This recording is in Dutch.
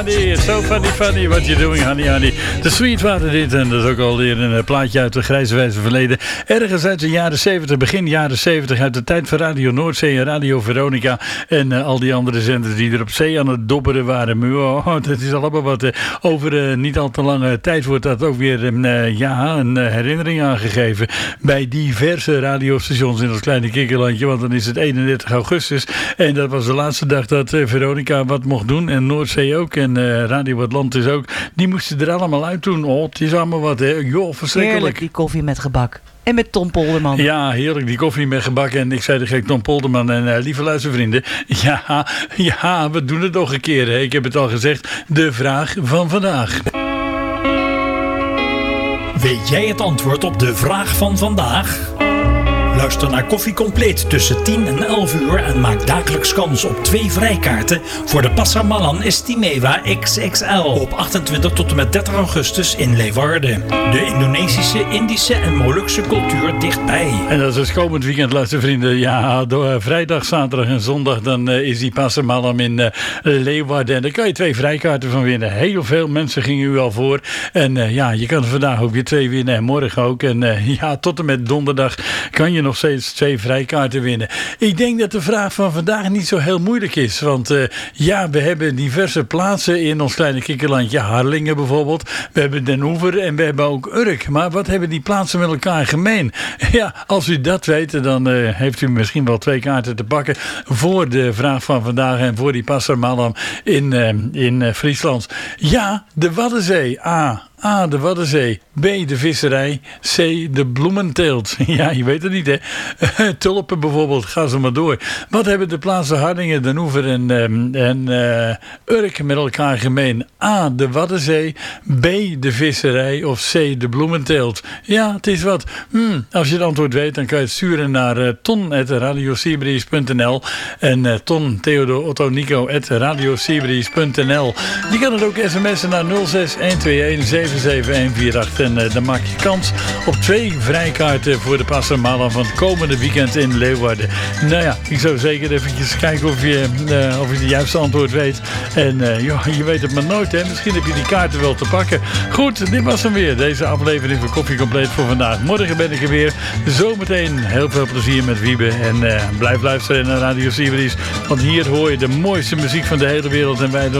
honey. It's so funny what you're doing, honey. De Sweetwater dit. En dat is ook alweer een plaatje uit de grijze wijze verleden. Ergens uit de jaren 70, begin jaren 70. Uit de tijd van Radio Noordzee en Radio Veronica. En al die andere zenders die er op zee aan het dobberen waren. Maar dat is allemaal wat. Over niet al te lange tijd wordt dat ook weer een herinnering aangegeven. Bij diverse radiostations in ons kleine kikkerlandje. Want dan is het 31 augustus. En dat was de laatste dag dat Veronica wat mocht doen. En Noordzee ook. En Radio Atlantis ook. Die moesten er allemaal uit doen. Oh, het is allemaal wat, hè. Joh, verschrikkelijk. Heerlijk, die koffie met gebak. En met Tom Polderman. Ja, heerlijk, die koffie met gebak. En ik zei de gek Tom Polderman en lieve luistervrienden. Ja, we doen het nog een keer. Hè. Ik heb het al gezegd. De vraag van vandaag. Weet jij het antwoord op de vraag van vandaag? Luister naar Koffie Compleet tussen 10 en 11 uur en maak dagelijks kans op 2 vrijkaarten voor de Pasar Malam Istimewa XXL op 28 tot en met 30 augustus in Leeuwarden. De Indonesische, Indische en Molukse cultuur dichtbij. En dat is dus komend weekend, luistervrienden. Ja, vrijdag, zaterdag en zondag dan is die Pasar Malam in Leeuwarden. En daar kan je 2 vrijkaarten van winnen. Heel veel mensen gingen u al voor. En je kan vandaag ook weer 2 winnen en morgen ook. En tot en met donderdag kan je nog steeds 2 vrijkaarten winnen. Ik denk dat de vraag van vandaag niet zo heel moeilijk is. Want we hebben diverse plaatsen in ons kleine kikkerlandje. Harlingen bijvoorbeeld. We hebben Den Oever en we hebben ook Urk. Maar wat hebben die plaatsen met elkaar gemeen? Ja, als u dat weet, dan heeft u misschien wel 2 kaarten te pakken voor de vraag van vandaag en voor die Pasar Malam in Friesland. Ja, de Waddenzee. A, de Waddenzee. B, de visserij. C, de bloementeelt. Ja, je weet het niet, hè. Tulpen bijvoorbeeld, ga ze maar door. Wat hebben de plaatsen Harlingen, Den Oever en Urk met elkaar gemeen? A, de Waddenzee. B, de visserij. Of C, de bloementeelt. Ja, het is wat. Als je het antwoord weet, dan kan je het sturen naar ton@radiosibris.nl en Ton, Theodor, Otto, Nico @radiosibris.nl. Je kan het ook sms'en naar 06121 77148 en dan maak je kans op 2 vrijkaarten voor de Pasar Malam van het komende weekend in Leeuwarden. Nou ja, ik zou zeker eventjes kijken of je de juiste antwoord weet. En je weet het maar nooit, hè. Misschien heb je die kaarten wel te pakken. Goed, dit was hem weer. Deze aflevering van Koffie Compleet voor vandaag. Morgen ben ik er weer. Zometeen heel veel plezier met Wiebe. En blijf luisteren naar Radio Sibris. Want hier hoor je de mooiste muziek van de hele wereld. En wij doen